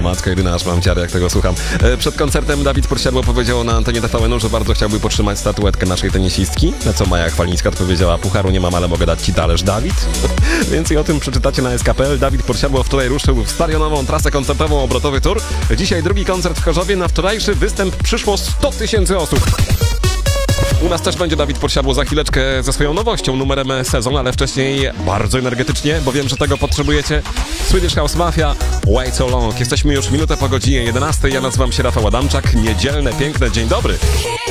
Matko jedyna, aż mam ciary, jak tego słucham. Przed koncertem Dawid Podsiadło powiedział na antenie TVN-u, że bardzo chciałby podtrzymać statuetkę naszej tenisistki, na co Maja Chwalińska odpowiedziała: pucharu nie mam, ale mogę dać ci talerz, Dawid. Więcej o tym przeczytacie na SK.pl. Dawid Podsiadło wczoraj ruszył w stadionową trasę koncertową Obrotowy Tour. Dzisiaj drugi koncert w Chorzowie. Na wczorajszy występ przyszło 100 000 osób. U nas też będzie Dawid Podsiadło za chwileczkę ze swoją nowością, numerem sezon, ale wcześniej bardzo energetycznie, bo wiem, że tego potrzebujecie. Swedish House Mafia, Wait So Long. Jesteśmy już minutę po godzinie 11. Ja nazywam się Rafał Adamczak. Niedzielne, piękne, dzień dobry.